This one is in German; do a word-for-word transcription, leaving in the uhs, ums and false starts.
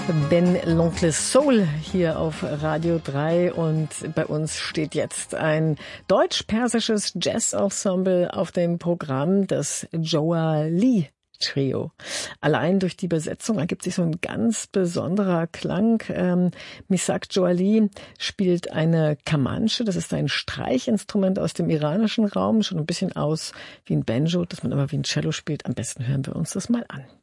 Ben l'Oncle Soul hier auf Radio drei und bei uns steht jetzt ein deutsch-persisches Jazz-Ensemble auf dem Programm, das Joa Lee Trio. Allein durch die Besetzung ergibt sich so ein ganz besonderer Klang. Ähm, Misak Joa Lee spielt eine Kamanche, das ist ein Streichinstrument aus dem iranischen Raum, schon ein bisschen aus wie ein Banjo, das man aber wie ein Cello spielt. Am besten hören wir uns das mal an.